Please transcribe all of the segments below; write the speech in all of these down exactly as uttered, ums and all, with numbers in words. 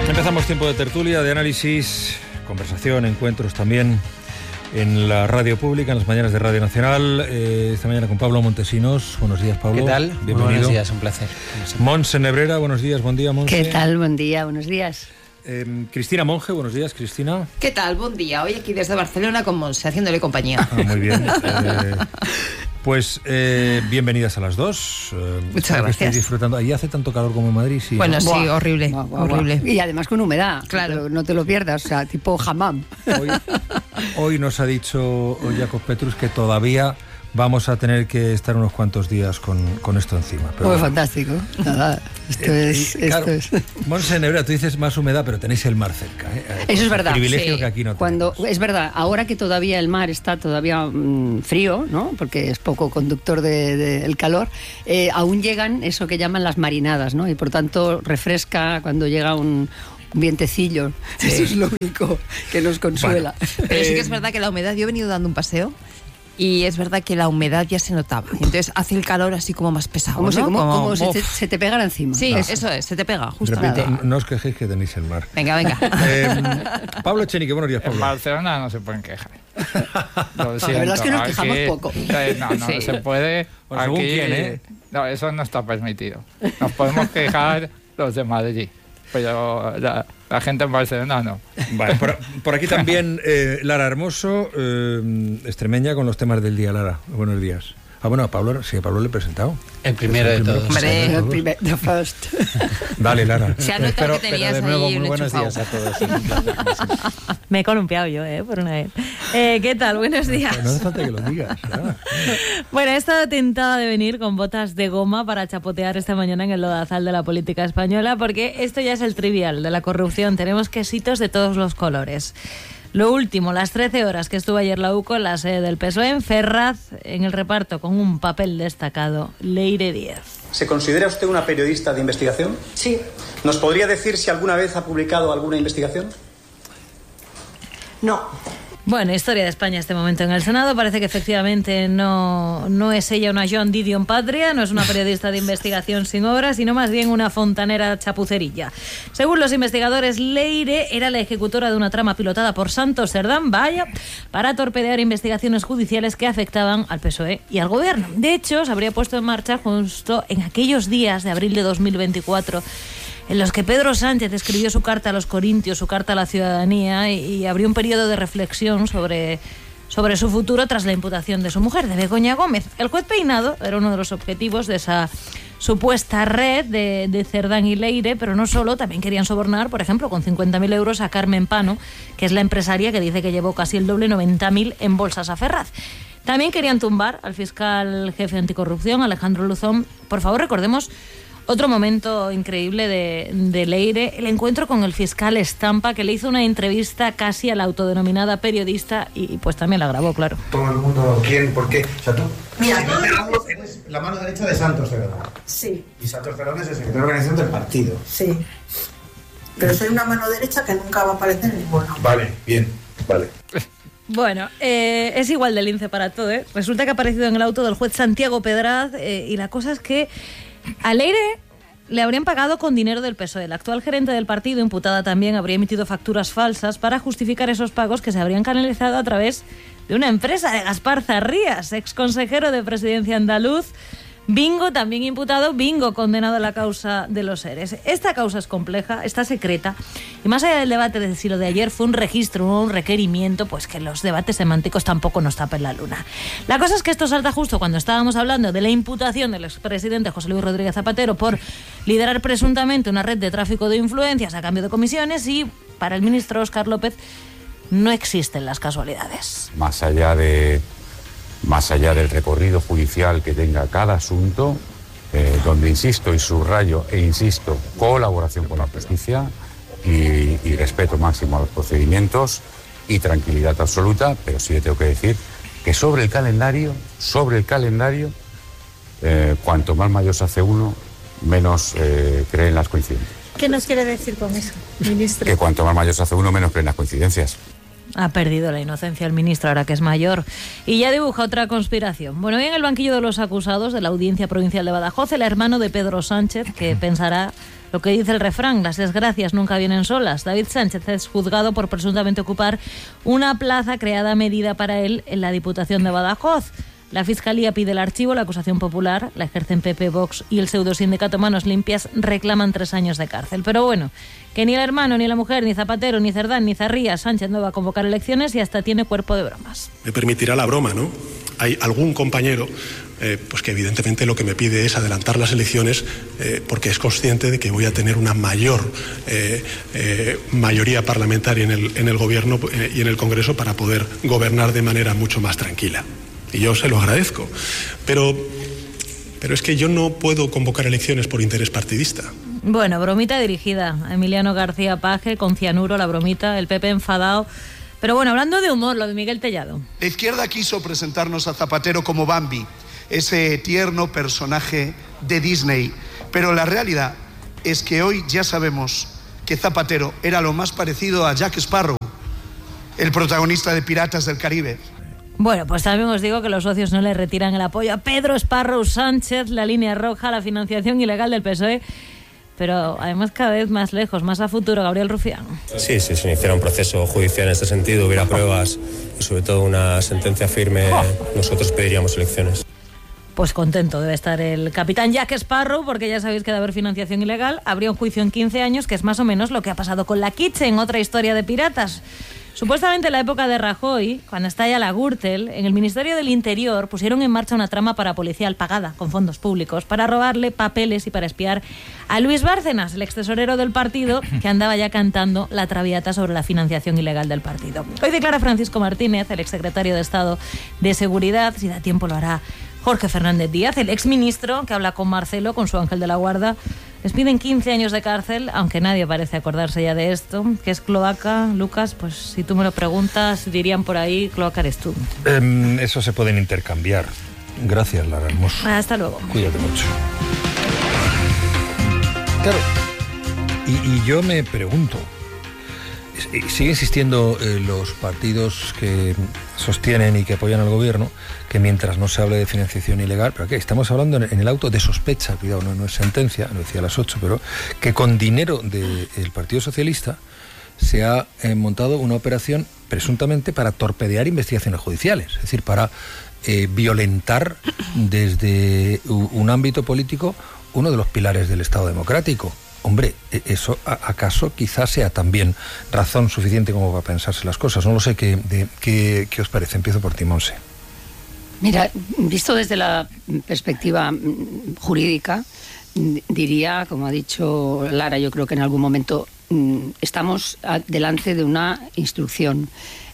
Empezamos tiempo de tertulia, de análisis, conversación, encuentros también en la radio pública, en las mañanas de Radio Nacional. Eh, esta mañana con Pablo Montesinos. Buenos días, Pablo. ¿Qué tal? Bienvenido. Buenos días, un placer. Monse Nebrera, buenos días, buen día, Monse. ¿Qué tal? Buen día, buenos días. Eh, Cristina Monge, buenos días, Cristina. ¿Qué tal? Buen día. Hoy aquí desde Barcelona con Monse, haciéndole compañía. Ah, muy bien. Eh, pues eh, bienvenidas a las dos. Eh, Muchas gracias. Estoy disfrutando. Ahí hace tanto calor como en Madrid, sí. Bueno, ¿no? sí, Buah. horrible, Buah, buah, horrible. buah. Y además con humedad, Claro. claro, no te lo pierdas, o sea, tipo hammam. Hoy, hoy nos ha dicho Jacob Petrus que todavía vamos a tener que estar unos cuantos días con, con esto encima. Pero Muy bueno. fantástico. Nada, esto Eh, es... y, claro, esto es... Monse Nebrera, tú dices más humedad, pero tenéis el mar cerca. ¿eh? Eso es verdad. Privilegio Sí. que aquí no Cuando, tenemos. es verdad, ahora que todavía el mar está todavía mmm, frío, ¿no? Porque es poco conductor del de, de calor, eh, aún llegan eso que llaman las marinadas, ¿no? Y por tanto refresca cuando llega un, un vientecillo. Sí. Eso es lo único que nos consuela. Pero sí que es verdad que la humedad, yo he venido dando un paseo y es verdad que la humedad ya se notaba. Entonces hace el calor así como más pesado, Como, ¿no? si, como, Como, como si uf. te, se te pegara encima. Sí, Eso. eso es, se te pega, justo. Repito, nada. no os quejéis que tenéis el mar. Venga, venga. Eh, Pablo Echenique, buenos días, En Pablo. Barcelona no se pueden quejar. Lo La verdad es que nos siento, quejamos aquí- poco. eh, No, no Sí. se puede. Pues según Aquí, quién, ¿eh? No, eso no está permitido. Nos podemos quejar los de Madrid, pero la, la gente en Barcelona no. Vale, por, por aquí también eh, Lara Hermoso, eh, extremeña con los temas del día. Lara, buenos días. Ah, bueno, a Pablo, sí, a Pablo le he presentado. El primero de todos. Hombre. El primer- the first. Dale, Lara. Se ha notado que Pero tenías de nuevo, ahí muy un buenos enchufado. días a todos. Me he columpiado yo, ¿eh? Por una vez. Eh, ¿Qué tal? Buenos días. No hace falta que lo digas. Lara. Bueno, he estado tentada de venir con botas de goma para chapotear esta mañana en el lodazal de la política española, porque esto ya es el trivial de la corrupción. Tenemos quesitos de todos los colores. Lo último, las trece horas que estuvo ayer la UCO en la sede del P S O E en Ferraz, en el reparto con un papel destacado, Leire Díaz. ¿Se considera usted una periodista de investigación? Sí. ¿Nos podría decir si alguna vez ha publicado alguna investigación? No. Bueno, historia de España este momento en el Senado. Parece que efectivamente no, no es ella una Joan Didion Patria, no es una periodista de investigación sin obra, sino más bien una fontanera chapucerilla. Según los investigadores, Leire era la ejecutora de una trama pilotada por Santos Cerdán, vaya, para torpedear investigaciones judiciales que afectaban al P S O E y al gobierno. De hecho, se habría puesto en marcha justo en aquellos días de abril de dos mil veinticuatro, en los que Pedro Sánchez escribió su carta a los corintios, su carta a la ciudadanía, y, y abrió un periodo de reflexión sobre, sobre su futuro tras la imputación de su mujer, de Begoña Gómez. El juez Peinado era uno de los objetivos de esa supuesta red de, de Cerdán y Leire, pero no solo, también querían sobornar, por ejemplo, con cincuenta mil euros a Carmen Pano, que es la empresaria que dice que llevó casi el doble, noventa mil, en bolsas a Ferraz. También querían tumbar al fiscal jefe anticorrupción, Alejandro Luzón. Por favor, recordemos otro momento increíble de, de Leire, el encuentro con el fiscal Estampa, que le hizo una entrevista casi a la autodenominada periodista y pues también la grabó, claro. Todo el mundo, ¿quién? ¿Por qué? O sea, tú, Mira, si no todo te el hago, eres la mano derecha de Santos Cerdán. Sí, Y Santos Cerdán es el secretario de organización del partido. sí. Pero soy una mano derecha que nunca va a aparecer en ninguno. Vale, bien, vale. Bueno, eh, es igual de lince para todo, ¿eh? Resulta que ha aparecido en el auto del juez Santiago Pedraz eh, y la cosa es que a Leire le habrían pagado con dinero del P S O E. La actual gerente del partido, imputada también, habría emitido facturas falsas para justificar esos pagos que se habrían canalizado a través de una empresa de Gaspar Zarrías, ex consejero de Presidencia andaluz. Bingo también imputado, Bingo condenado a la causa de los seres. Esta causa es compleja, está secreta, y más allá del debate de si lo de ayer fue un registro o un requerimiento, pues que los debates semánticos tampoco nos tapen la luna. La cosa es que esto salta justo cuando estábamos hablando de la imputación del expresidente José Luis Rodríguez Zapatero por liderar presuntamente una red de tráfico de influencias a cambio de comisiones, y para el ministro Óscar López no existen las casualidades. Más allá de... más allá del recorrido judicial que tenga cada asunto, eh, donde insisto y subrayo e insisto, colaboración con la justicia y, y respeto máximo a los procedimientos y tranquilidad absoluta, pero sí le tengo que decir que sobre el calendario, sobre el calendario, eh, cuanto más mayor se hace uno, menos eh, creen las coincidencias. ¿Qué nos quiere decir con eso, ministro? Que cuanto más mayor se hace uno, menos creen las coincidencias. Ha perdido la inocencia el ministro ahora que es mayor y ya dibuja otra conspiración. Bueno, hoy en el banquillo de los acusados de la Audiencia Provincial de Badajoz, el hermano de Pedro Sánchez, que pensará Lo que dice el refrán, las desgracias nunca vienen solas. David Sánchez es juzgado por presuntamente ocupar una plaza creada a medida para él en la Diputación de Badajoz. La Fiscalía pide el archivo, la acusación popular, la ejercen P P, Vox y el pseudosindicato Manos Limpias reclaman tres años de cárcel. Pero bueno, que ni el hermano, ni la mujer, ni Zapatero, ni Cerdán, ni Zarría, Sánchez no va a convocar elecciones y hasta tiene cuerpo de bromas. Me permitirá la broma, ¿no? Hay algún compañero eh, pues que evidentemente lo que me pide es adelantar las elecciones eh, porque es consciente de que voy a tener una mayor eh, eh, mayoría parlamentaria en el, en el Gobierno eh, y en el Congreso para poder gobernar de manera mucho más tranquila. Y yo se lo agradezco. Pero, pero es que yo no puedo convocar elecciones por interés partidista. Bueno, bromita dirigida a Emiliano García Paje, con cianuro la bromita, el P P enfadado. Pero bueno, hablando de humor, lo de Miguel Tellado. La izquierda quiso presentarnos a Zapatero como Bambi, ese tierno personaje de Disney. Pero la realidad es que hoy ya sabemos que Zapatero era lo más parecido a Jack Sparrow, el protagonista de Piratas del Caribe. Bueno, pues también os digo que los socios no le retiran el apoyo a Pedro Sparrow Sánchez, la línea roja, la financiación ilegal del P S O E, pero además cada vez más lejos, más a futuro. Gabriel Rufián. Sí, sí, si iniciara un proceso judicial en este sentido, hubiera pruebas y sobre todo una sentencia firme, nosotros pediríamos elecciones. Pues contento debe estar el capitán Jack Sparrow, porque ya sabéis que de haber financiación ilegal habría un juicio en quince años, que es más o menos lo que ha pasado con la Kitchen, otra historia de piratas. Supuestamente en la época de Rajoy, cuando estalla la Gürtel, en el Ministerio del Interior pusieron en marcha una trama parapolicial pagada con fondos públicos para robarle papeles y para espiar a Luis Bárcenas, el extesorero del partido, que andaba ya cantando la traviata sobre la financiación ilegal del partido. Hoy declara Francisco Martínez, el exsecretario de Estado de Seguridad, si da tiempo lo hará Jorge Fernández Díaz, el exministro que habla con Marcelo, con su ángel de la guarda. Les piden quince años de cárcel, aunque nadie parece acordarse ya de esto. ¿Qué es cloaca, Lucas? Pues si tú me lo preguntas, dirían por ahí, cloaca eres tú. Eh, eso se pueden intercambiar. Gracias, Lara Hermoso. Hasta luego. Cuídate mucho. Claro, y, y yo me pregunto, sigue insistiendo eh, los partidos que sostienen y que apoyan al gobierno que mientras no se hable de financiación ilegal, pero aquí estamos hablando en el auto de sospecha, cuidado, no, no es sentencia, lo decía a las ocho, pero que con dinero del Partido Socialista se ha eh, montado una operación presuntamente para torpedear investigaciones judiciales, es decir, para eh, violentar desde un ámbito político uno de los pilares del Estado democrático. Hombre, ¿eso acaso quizás sea también razón suficiente como para pensarse las cosas? No lo sé, ¿qué, de, qué, qué os parece? Empiezo por ti, Monse. Mira, visto desde la perspectiva jurídica, diría, como ha dicho Lara, yo creo que en algún momento estamos delante de una instrucción.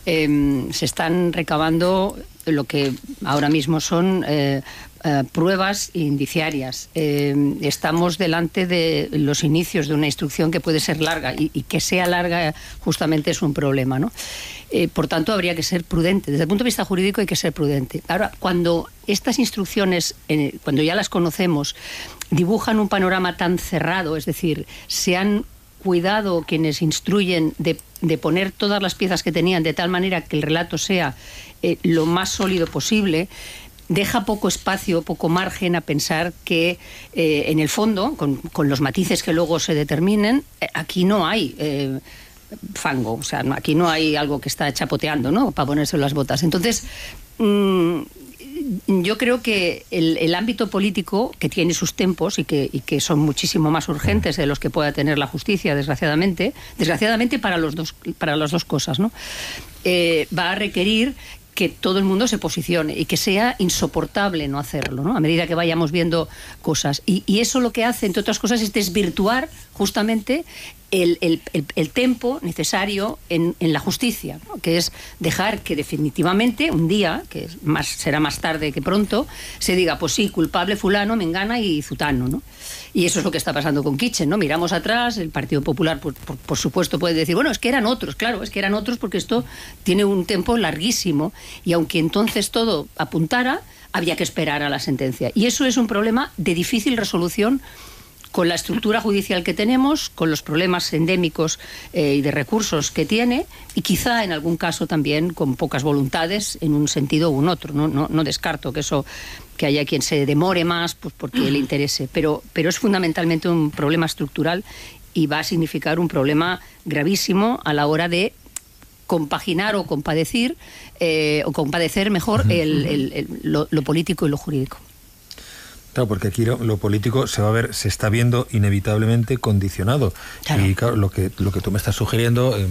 Eh, se están recabando lo que ahora mismo son eh, eh, pruebas indiciarias. Eh, estamos delante de los inicios de una instrucción que puede ser larga y, y que sea larga justamente es un problema, ¿no? Eh, por tanto, habría que ser prudente. Desde el punto de vista jurídico hay que ser prudente. Ahora, cuando estas instrucciones, eh, cuando ya las conocemos, dibujan un panorama tan cerrado, es decir, se han cuidado quienes instruyen de, de poner todas las piezas que tenían de tal manera que el relato sea eh, lo más sólido posible, deja poco espacio, poco margen a pensar que eh, en el fondo, con, con los matices que luego se determinen, eh, aquí no hay eh, fango, o sea, aquí no hay algo que está chapoteando, ¿no?, para ponerse las botas. Entonces, mmm, yo creo que el, el ámbito político, que tiene sus tempos y que, y que son muchísimo más urgentes de los que pueda tener la justicia, desgraciadamente, desgraciadamente para, los dos, para las dos cosas, ¿no?, eh, va a requerir que todo el mundo se posicione y que sea insoportable no hacerlo, ¿no?, a medida que vayamos viendo cosas. Y, y eso lo que hace, entre otras cosas, es desvirtuar justamente el, el, el, el tempo necesario en, en la justicia, ¿no?, que es dejar que definitivamente un día, que es más, será más tarde que pronto, se diga, pues sí, culpable fulano, mengana y zutano, ¿no? Y eso es lo que está pasando con Kitchen, ¿no? Miramos atrás, el Partido Popular, por, por, por supuesto, puede decir, bueno, es que eran otros, claro, es que eran otros porque esto tiene un tiempo larguísimo y aunque entonces todo apuntara, había que esperar a la sentencia. Y eso es un problema de difícil resolución con la estructura judicial que tenemos, con los problemas endémicos eh, y de recursos que tiene, y quizá en algún caso también con pocas voluntades en un sentido u un otro. No, no, no descarto que eso, que haya quien se demore más pues porque le interese, pero, pero es fundamentalmente un problema estructural y va a significar un problema gravísimo a la hora de compaginar o compadecer, eh, o compadecer mejor el, el, el, lo, lo político y lo jurídico. Claro, porque aquí lo, lo político se va a ver, se está viendo inevitablemente condicionado. Claro. Y claro, lo que lo que tú me estás sugiriendo, eh,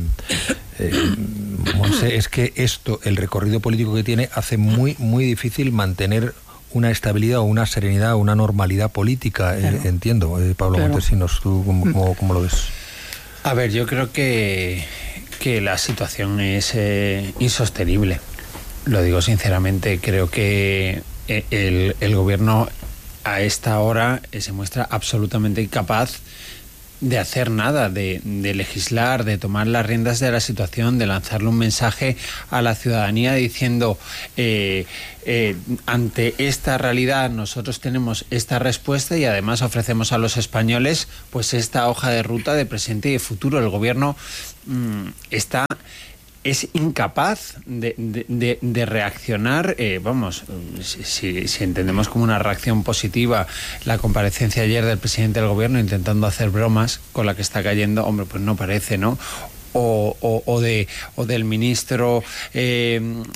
eh, Monse, es que esto, el recorrido político que tiene, hace muy muy difícil mantener una estabilidad o una serenidad o una normalidad política. Claro. Eh, entiendo, eh, Pablo claro. Montesinos, ¿tú cómo, cómo, cómo lo ves? A ver, yo creo que, que la situación es eh, insostenible. Lo digo sinceramente, creo que el, el gobierno a esta hora se muestra absolutamente incapaz de hacer nada, de, de legislar, de tomar las riendas de la situación, de lanzarle un mensaje a la ciudadanía diciendo eh, eh, ante esta realidad nosotros tenemos esta respuesta y además ofrecemos a los españoles pues esta hoja de ruta de presente y de futuro. El gobierno mmm, está... es incapaz de, de, de, de reaccionar, eh, vamos, si, si entendemos como una reacción positiva la comparecencia ayer del presidente del gobierno intentando hacer bromas con la que está cayendo, hombre, pues no parece, ¿no? O, o, o, de, o del ministro eh,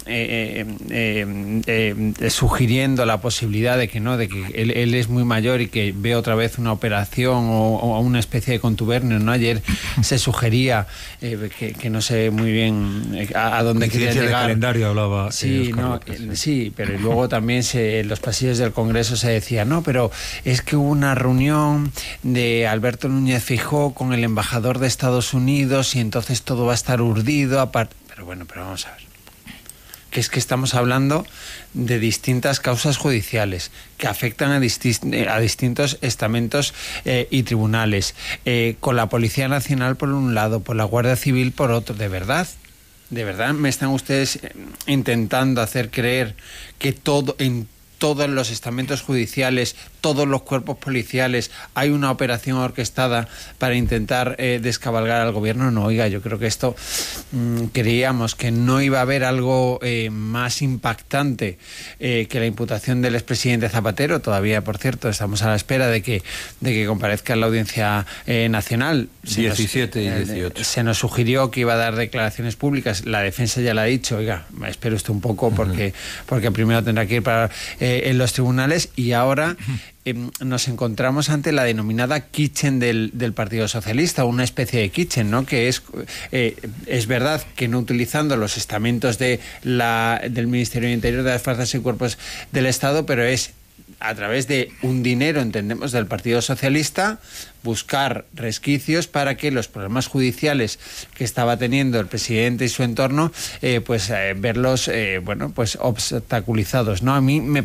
eh, eh, eh, eh, sugiriendo la posibilidad de que no, de que él, él es muy mayor y que ve otra vez una operación o, o una especie de contubernio, ¿no? Ayer se sugería eh, que, que no sé muy bien a, a dónde quería llegar. De calendario hablaba. Sí, no, López, sí. sí, pero luego también se, en los pasillos del Congreso se decía, no, pero es que hubo una reunión de Alberto Núñez Feijóo con el embajador de Estados Unidos y entonces todo va a estar urdido aparte. Pero bueno, pero vamos a ver. Que es que estamos hablando de distintas causas judiciales que afectan a, disti- a distintos estamentos eh, y tribunales, eh, con la Policía Nacional por un lado, por la Guardia Civil por otro. ¿De verdad? ¿De verdad me están ustedes intentando hacer creer que todo en todos los estamentos judiciales, todos los cuerpos policiales, hay una operación orquestada para intentar eh, descabalgar al gobierno? No, oiga, yo creo que esto mmm, creíamos que no iba a haber algo eh, más impactante eh, que la imputación del expresidente Zapatero. Todavía, por cierto, estamos a la espera de que, de que comparezca en la Audiencia eh, Nacional. Se diecisiete nos, y dieciocho. Eh, se nos sugirió que iba a dar declaraciones públicas. La defensa ya la ha dicho. Oiga, espere usted un poco porque, uh-huh. porque primero tendrá que ir para... Eh, en los tribunales y ahora eh, nos encontramos ante la denominada kitchen del, del Partido Socialista, una especie de kitchen, ¿no? Que es eh, es verdad que no utilizando los estamentos de la, del Ministerio del Interior, de las Fuerzas y Cuerpos del Estado, pero es a través de un dinero, entendemos, del Partido Socialista, buscar resquicios para que los problemas judiciales que estaba teniendo el presidente y su entorno, eh, pues eh, verlos, eh, bueno, pues obstaculizados, ¿no? A mí me,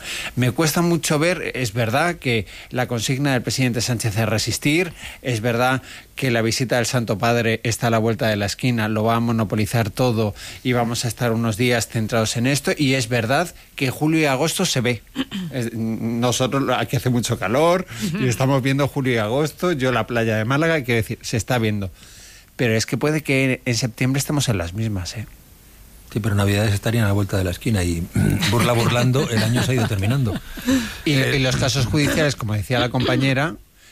me cuesta mucho ver, es verdad que la consigna del presidente Sánchez es resistir, es verdad que la visita del Santo Padre está a la vuelta de la esquina, lo va a monopolizar todo y vamos a estar unos días centrados en esto, y es verdad que julio y agosto se ve. Nosotros, aquí hace mucho calor y estamos viendo julio y agosto. Yo la playa de Málaga, quiero decir, se está viendo. Pero es que puede que en septiembre estemos en las mismas, ¿eh? Sí, pero Navidades estarían a la vuelta de la esquina y burla burlando, el año se ha ido terminando. Y, eh, y los casos judiciales, como decía la compañera,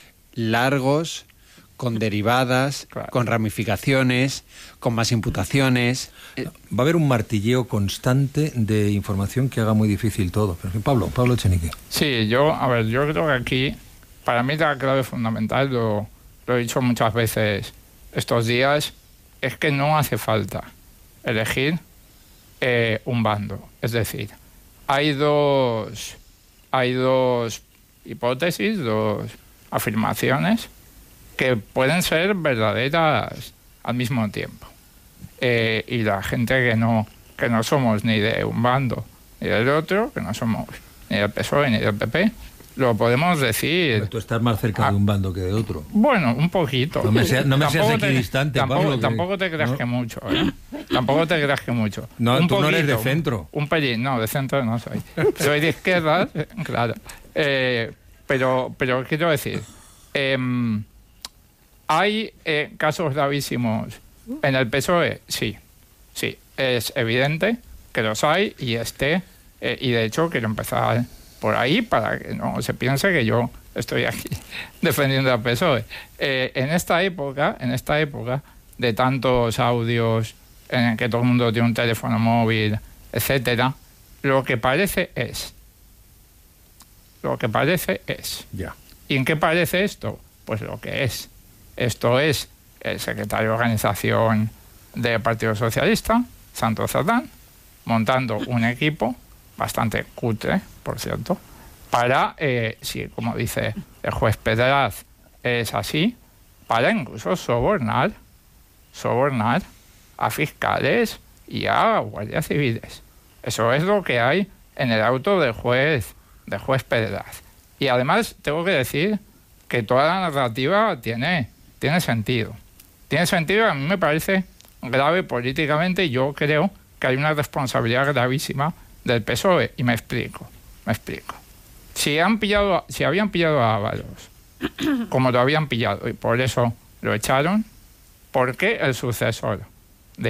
largos, con derivadas, claro, con ramificaciones, con más imputaciones. Va a haber un martilleo constante de información que haga muy difícil todo. Pero Pablo, Pablo Echenique. Sí, yo, a ver, yo creo que aquí, para mí la clave fundamental, lo, lo he dicho muchas veces estos días, es que no hace falta elegir eh, un bando. Es decir, hay dos, hay dos hipótesis, dos afirmaciones que pueden ser verdaderas al mismo tiempo. Eh, y la gente que no, que no somos ni de un bando ni del otro, que no somos ni del P S O E ni del P P, lo podemos decir. Pero tú estás más cerca ah, de un bando que de otro. Bueno, un poquito. No me, sea, no me seas te, equidistante, tampoco, Pablo. Tampoco te creas ¿no? que mucho, ¿eh? Tampoco te creas que mucho. No, un tú poquito, no eres de centro. Un, un pelín, no, de centro no soy. Soy de izquierdas, claro. Eh, pero, pero quiero decir, eh, ¿hay eh, casos gravísimos en el P S O E? Sí, sí, es evidente que los hay y este, eh, y de hecho quiero empezar por ahí para que no se piense que yo estoy aquí defendiendo al P S O E. Eh, en esta época, en esta época de tantos audios en el que todo el mundo tiene un teléfono móvil, etcétera, lo que parece es, lo que parece es. Ya. ¿Y en qué parece esto? Pues lo que es. Esto es el secretario de organización del Partido Socialista, Santos Cerdán, montando un equipo bastante cutre, por cierto, para, eh, si como dice el juez Pedraz es así, para incluso sobornar, sobornar a fiscales y a guardias civiles. Eso es lo que hay en el auto del juez, del juez Pedraz. Y además tengo que decir que toda la narrativa tiene, tiene sentido. Tiene sentido, a mí me parece grave políticamente, y yo creo que hay una responsabilidad gravísima del P S O E, y me explico, me explico. Si han pillado, si habían pillado a Ábalos, como lo habían pillado, y por eso lo echaron, ¿por qué el sucesor